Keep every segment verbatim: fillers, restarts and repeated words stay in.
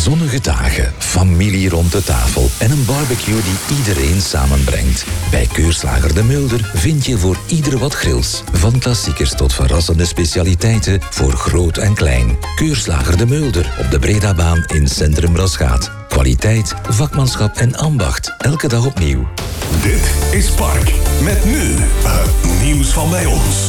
Zonnige dagen, familie rond de tafel en een barbecue die iedereen samenbrengt. Bij Keurslager De Mulder vind je voor ieder wat grills. Van klassiekers tot verrassende specialiteiten voor groot en klein. Keurslager De Mulder op de Bredabaan in Centrum Rasgaat. Kwaliteit, vakmanschap en ambacht. Elke dag opnieuw. Dit is Park. Met nu het nieuws van bij ons.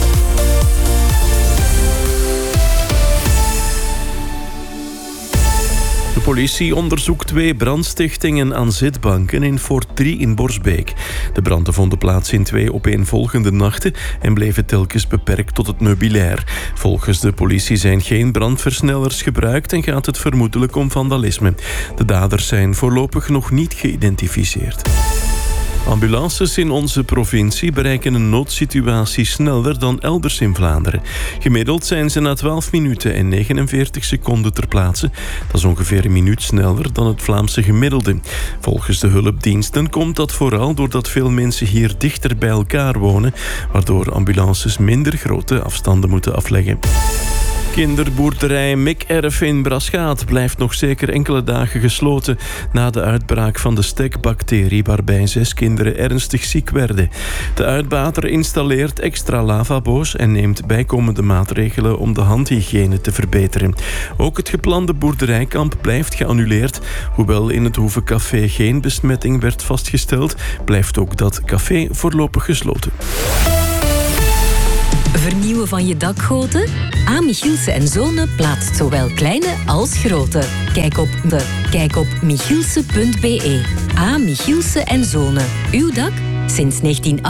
De politie onderzoekt twee brandstichtingen aan zitbanken in Fort drie in Borsbeek. De branden vonden plaats in twee opeenvolgende nachten en bleven telkens beperkt tot het meubilair. Volgens de politie zijn geen brandversnellers gebruikt en gaat het vermoedelijk om vandalisme. De daders zijn voorlopig nog niet geïdentificeerd. Ambulances in onze provincie bereiken een noodsituatie sneller dan elders in Vlaanderen. Gemiddeld zijn ze na twaalf minuten en negenenveertig seconden ter plaatse. Dat is ongeveer een minuut sneller dan het Vlaamse gemiddelde. Volgens de hulpdiensten komt dat vooral doordat veel mensen hier dichter bij elkaar wonen, waardoor ambulances minder grote afstanden moeten afleggen. Kinderboerderij Mikerf in Braschaat blijft nog zeker enkele dagen gesloten na de uitbraak van de stekbacterie waarbij zes kinderen ernstig ziek werden. De uitbater installeert extra lavabo's en neemt bijkomende maatregelen om de handhygiëne te verbeteren. Ook het geplande boerderijkamp blijft geannuleerd. Hoewel in het Hoevencafé geen besmetting werd vastgesteld, blijft ook dat café voorlopig gesloten. Vernieuwen van je dakgoten? A. Michielse en Zonen plaatst zowel kleine als grote. Kijk op de kijk op michielse punt be. A. Michielse en Zonen. Uw dak sinds negentien